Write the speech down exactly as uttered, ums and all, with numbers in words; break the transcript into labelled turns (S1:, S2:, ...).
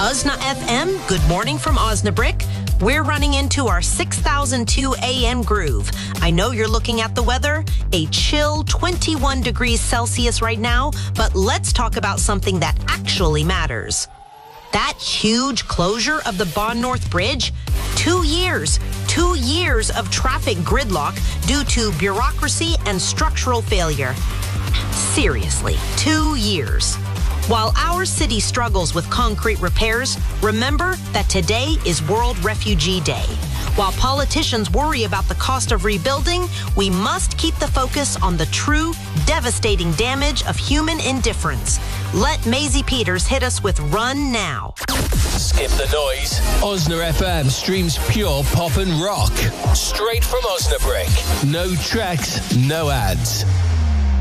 S1: Osna F M, good morning from Osnabrick. We're running into our six thousand two A M groove. I know you're looking at the weather, a chill twenty-one degrees Celsius right now, but let's talk about something that actually matters. That huge closure of the Bond North Bridge, two years, two years of traffic gridlock due to bureaucracy and structural failure. Seriously, two years. While our city struggles with concrete repairs, remember that today is World Refugee Day. While politicians worry about the cost of rebuilding, we must keep the focus on the true, devastating damage of human indifference. Let Maisie Peters hit us with Run Now.
S2: Skip the noise. Osna F M streams pure pop and rock. Straight from Osnabrick. No tracks, no ads.